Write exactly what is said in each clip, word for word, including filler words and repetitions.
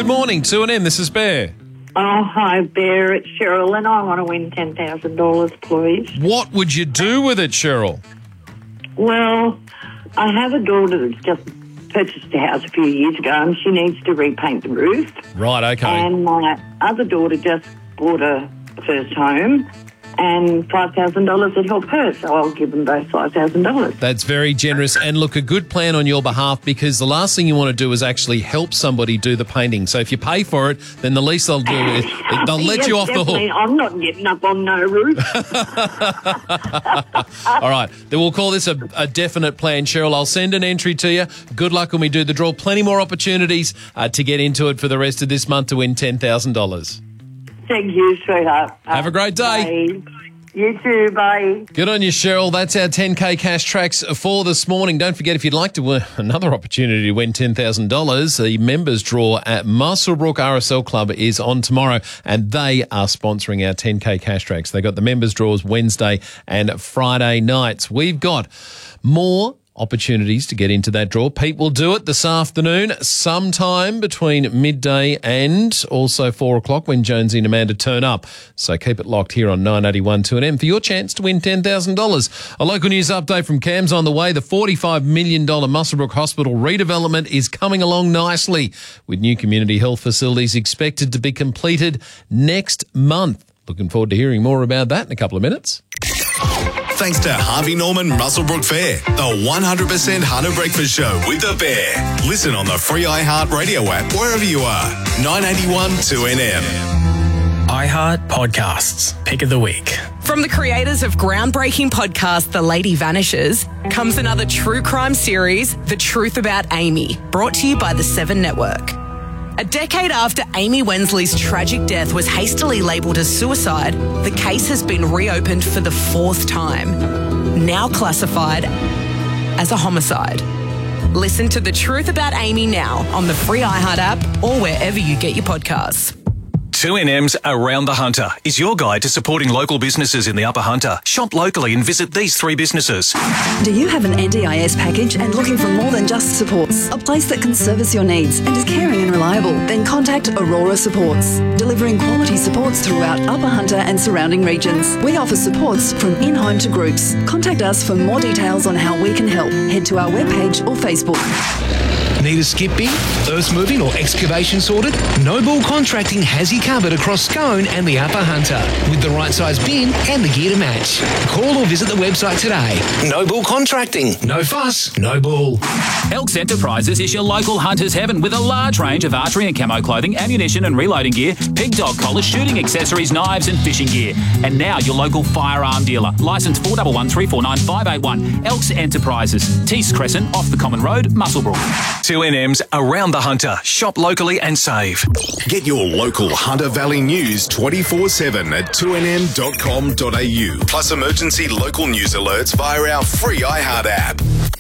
Good morning, two N M, this is Bear. Oh, hi, Bear. It's Cheryl, and I want to win ten thousand dollars, please. What would you do with it, Cheryl? Well, I have a daughter that's just purchased a house a few years ago, and she needs to repaint the roof. Right, okay. And my other daughter just bought her first home, and five thousand dollars would help her, so I'll give them both five thousand dollars. That's very generous. And look, a good plan on your behalf, because the last thing you want to do is actually help somebody do the painting. So if you pay for it, then the least they'll do is they'll let Yes, you off the definitely. hook. I'm not getting up on no roof. All right, then we'll call this a, a definite plan, Cheryl. I'll send an entry to you. Good luck when we do the draw. Plenty more opportunities uh, to get into it for the rest of this month to win ten thousand dollars. Thank you, sweetheart. Have a great day. Bye. You too, bye. Good on you, Cheryl. That's our ten K cash tracks for this morning. Don't forget, if you'd like to win another opportunity to win ten thousand dollars, the members draw at Muswellbrook R S L Club is on tomorrow, and they are sponsoring our ten K cash tracks. They got the members draws Wednesday and Friday nights. We've got more opportunities to get into that draw. Pete will do it this afternoon, sometime between midday and also four o'clock when Jonesy and Amanda turn up. So keep it locked here on nine eighty-one two N M for your chance to win ten thousand dollars. A local news update from Cam's on the way. The forty-five million dollars Muswellbrook Hospital redevelopment is coming along nicely, with new community health facilities expected to be completed next month. Looking forward to hearing more about that in a couple of minutes. Thanks to Harvey Norman Muswellbrook Fair, the one hundred percent Hunter Breakfast Show with the Bear. Listen on the free iHeart Radio app wherever you are. nine eighty-one two N M. iHeart Podcasts, Pick of the Week. From the creators of groundbreaking podcast The Lady Vanishes comes another true crime series, The Truth About Amy, brought to you by the Seven Network. A decade after Amy Wensley's tragic death was hastily labelled as suicide, the case has been reopened for the fourth time, now classified as a homicide. Listen to The Truth About Amy now on the free iHeart app or wherever you get your podcasts. two N M's Around the Hunter is your guide to supporting local businesses in the Upper Hunter. Shop locally and visit these three businesses. Do you have an N D I S package and looking for more than just supports? A place that can service your needs and is caring and reliable? Then contact Aurora Supports, delivering quality supports throughout Upper Hunter and surrounding regions. We offer supports from in-home to groups. Contact us for more details on how we can help. Head to our webpage or Facebook. Need a skip bin, earth moving or excavation sorted? Noble Contracting has you covered across Scone and the Upper Hunter with the right size bin and the gear to match. Call or visit the website today. Noble Contracting. No fuss, no bull. Elks Enterprises is your local hunter's heaven with a large range of archery and camo clothing, ammunition and reloading gear, pig dog collars, shooting accessories, knives and fishing gear. And now your local firearm dealer. Licence four one one three four nine five eight one. Elks Enterprises. Tees Crescent off the Common Road, Muswellbrook. two N M's Around the Hunter. Shop locally and save. Get your local Hunter Valley news twenty-four seven at two N M dot com dot A U. Plus emergency local news alerts via our free iHeart app.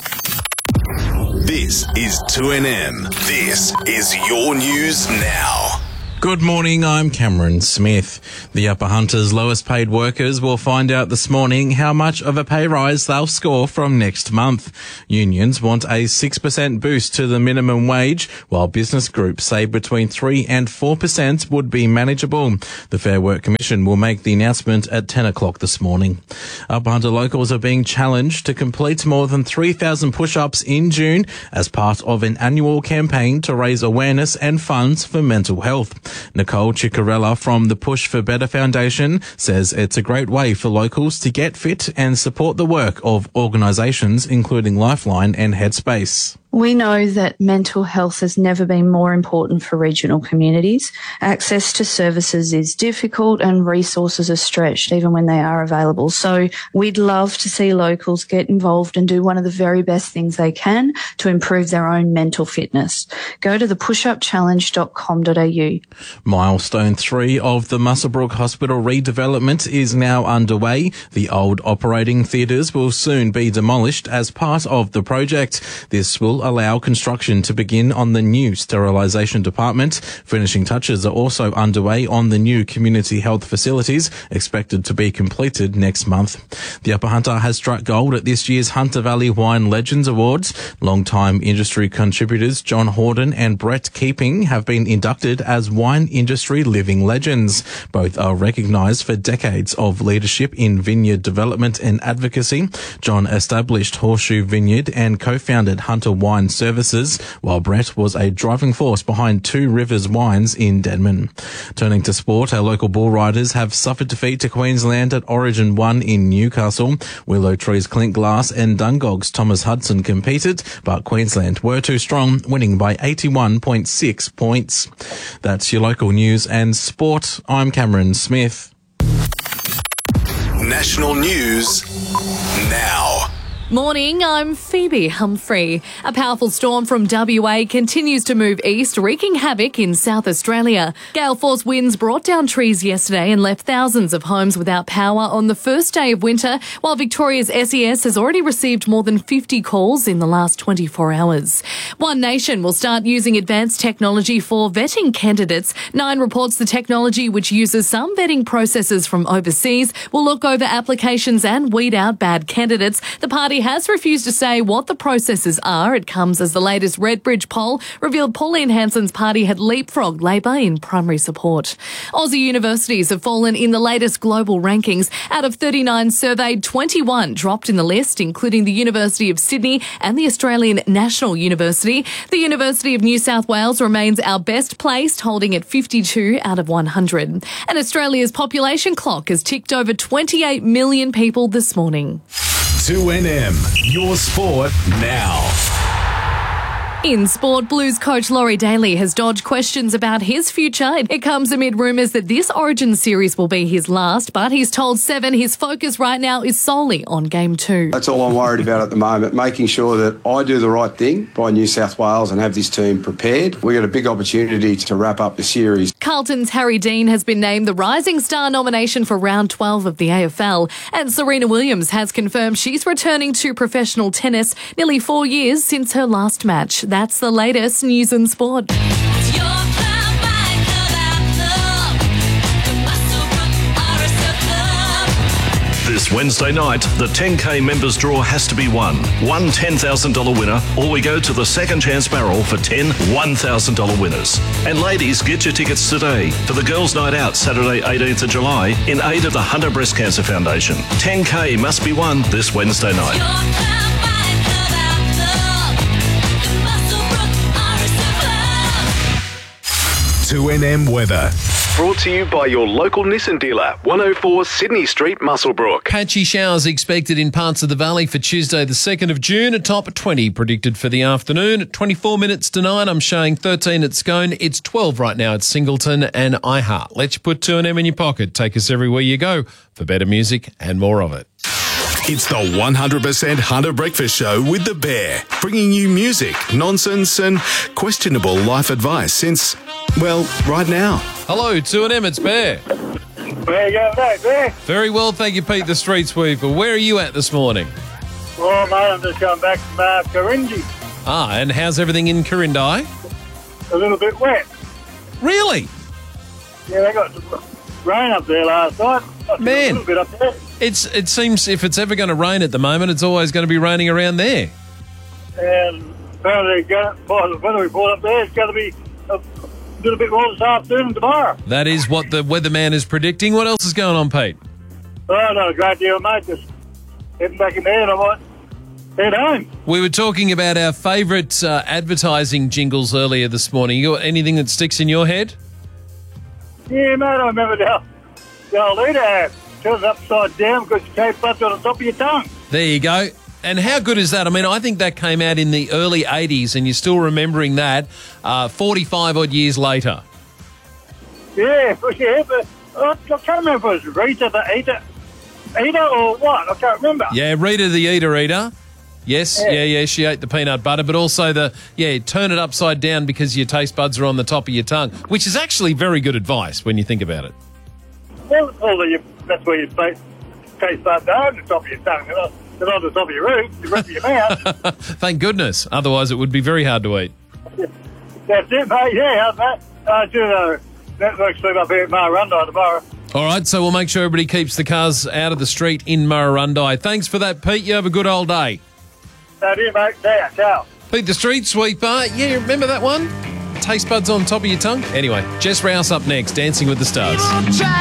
This is two N M. This is your news now. Good morning, I'm Cameron Smith. The Upper Hunter's lowest paid workers will find out this morning how much of a pay rise they'll score from next month. Unions want a six percent boost to the minimum wage, while business groups say between three and four percent would be manageable. The Fair Work Commission will make the announcement at ten o'clock this morning. Upper Hunter locals are being challenged to complete more than three thousand push-ups in June as part of an annual campaign to raise awareness and funds for mental health. Nicole Ciccarella from the Push for Better Foundation says it's a great way for locals to get fit and support the work of organisations including Lifeline and Headspace. We know that mental health has never been more important for regional communities. Access to services is difficult and resources are stretched even when they are available. So we'd love to see locals get involved and do one of the very best things they can to improve their own mental fitness. Go to the push up challenge dot com dot A U. Milestone three of the Muswellbrook Hospital redevelopment is now underway. The old operating theatres will soon be demolished as part of the project. This will will allow construction to begin on the new sterilisation department. Finishing touches are also underway on the new community health facilities, expected to be completed next month. The Upper Hunter has struck gold at this year's Hunter Valley Wine Legends Awards. Long-time industry contributors John Horden and Brett Keeping have been inducted as wine industry living legends. Both are recognised for decades of leadership in vineyard development and advocacy. John established Horseshoe Vineyard and co-founded Hunter Wine Services, while Brett was a driving force behind Two Rivers Wines in Denman. Turning to sport, our local bull riders have suffered defeat to Queensland at Origin one in Newcastle. Willow Trees Clint Glass and Dungog's Thomas Hudson competed, but Queensland were too strong, winning by eighty-one point six points. That's your local news and sport. I'm Cameron Smith. National news now. Morning, I'm Phoebe Humphrey. A powerful storm from W A continues to move east, wreaking havoc in South Australia. Gale force winds brought down trees yesterday and left thousands of homes without power on the first day of winter, while Victoria's S E S has already received more than fifty calls in the last twenty-four hours. One Nation will start using advanced technology for vetting candidates. Nine reports the technology, which uses some vetting processes from overseas, will look over applications and weed out bad candidates. The party has refused to say what the processes are. It comes as the latest Redbridge poll revealed Pauline Hanson's party had leapfrogged Labor in primary support. Aussie universities have fallen in the latest global rankings. Out of thirty-nine surveyed, twenty-one dropped in the list, including the University of Sydney and the Australian National University. The University of New South Wales remains our best placed, holding at fifty-two out of one hundred. And Australia's population clock has ticked over twenty-eight million people this morning. two N M, your sport now. In sport, Blues coach Laurie Daly has dodged questions about his future. It comes amid rumours that this Origin series will be his last, but he's told Seven his focus right now is solely on Game two. That's all I'm worried about at the moment, making sure that I do the right thing by New South Wales and have this team prepared. We've got a big opportunity to wrap up the series. Carlton's Harry Dean has been named the Rising Star nomination for round twelve of the A F L, and Serena Williams has confirmed she's returning to professional tennis nearly four years since her last match. That's the latest news and sport. This Wednesday night, the ten K members draw has to be won. One ten thousand dollars winner, or we go to the second chance barrel for ten one thousand dollars winners. And ladies, get your tickets today for the Girls' Night Out Saturday eighteenth of July in aid of the Hunter Breast Cancer Foundation. ten K must be won this Wednesday night. two N M weather. Brought to you by your local Nissan dealer, one oh four Sydney Street, Muswellbrook. Patchy showers expected in parts of the valley for Tuesday the second of June. A top of twenty predicted for the afternoon. At twenty-four minutes to nine, I'm showing thirteen at Scone. It's twelve right now at Singleton and iHeart. Let you put two N M in your pocket. Take us everywhere you go for better music and more of it. It's the one hundred percent Hunter Breakfast Show with The Bear, bringing you music, nonsense and questionable life advice since, well, right now. Hello, two N M, it's Bear. Where you going today, Bear? Very well, thank you, Pete the Street Sweeper. Where are you at this morning? Oh, mate, I'm just going back from uh, Corindy. Ah, and how's everything in Corindi? A little bit wet. Really? Yeah, they got some rain up there last night. Man. A little bit up there. It's, it seems if it's ever going to rain at the moment, it's always going to be raining around there. And apparently, by the weather report up there, it's going to be a little bit more this afternoon and tomorrow. That is what the weatherman is predicting. What else is going on, Pete? Oh, not a great deal, mate. Just heading back in there and I might head home. We were talking about our favourite uh, advertising jingles earlier this morning. You got anything that sticks in your head? Yeah, mate, I remember the, the old leader ad. Turns upside down because you tape butts on the top of your tongue. There you go. And how good is that? I mean, I think that came out in the early eighties and you're still remembering that uh, forty-five odd years later. Yeah, yeah, but I, I can't remember if it was Rita the Eater, Eater or what. I can't remember. Yeah, Rita the Eater Eater. Yes, yeah. yeah, yeah, she ate the peanut butter, but also the, yeah, turn it upside down because your taste buds are on the top of your tongue, which is actually very good advice when you think about it. Well, well you, that's where your taste, taste buds are on the top of your tongue. It's on the top of your roof, you rip your mouth. Thank goodness. Otherwise, it would be very hard to eat. That's it, mate. Yeah, how's that? I do the network sleep up here at Marunda tomorrow. All right, so we'll make sure everybody keeps the cars out of the street in Murrurundi. Thanks for that, Pete. You have a good old day. That is, mate. Yeah, ciao. Pete the Street Sweeper. Yeah, remember that one? Taste buds on top of your tongue? Anyway, Jess Rouse up next, Dancing with the Stars.